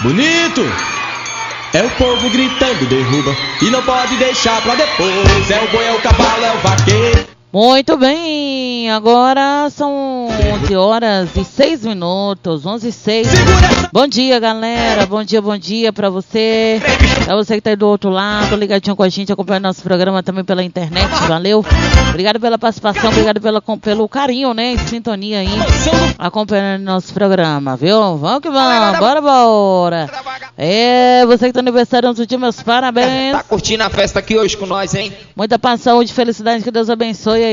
bonito. É o povo gritando, derruba e não pode deixar pra depois. É o boi, é o cavalo, é o vaqueiro. Muito bem, agora são 11 horas e 6 minutos, 11 e 6. Bom dia, galera, bom dia pra você. Pra você que tá aí do outro lado, ligadinho com a gente, acompanhando nosso programa também pela internet, valeu. Obrigado pela participação, obrigado pelo carinho, né, em sintonia aí, acompanhando nosso programa, viu? Vamos que vamos, bora. É, você que tá aniversário, outro dia, meus parabéns. Tá curtindo a festa aqui hoje com nós, hein? Muita paz, saúde, felicidade, que Deus abençoe.